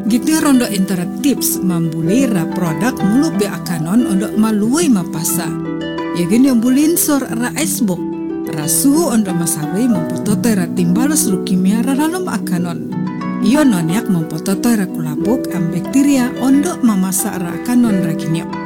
Gikni rondo internet tips membuli ra produk mulu be akanon ondo malui mapasa. Yagin yang bulin sor ra icebox. Rasu ondo masawi mempotote ra timbalus leukemia ra dalam akanon. Iyo nonyak mempotote ra kulapuk am bakteria ondo mamasa ra akanon ra kinyo.